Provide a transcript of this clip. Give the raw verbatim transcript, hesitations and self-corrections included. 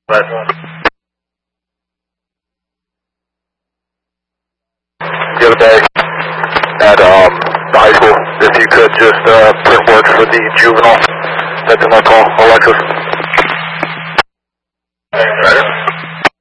But the other day at um, the high school, if you could just uh, print work for the juvenile, that's in my call, Alexis.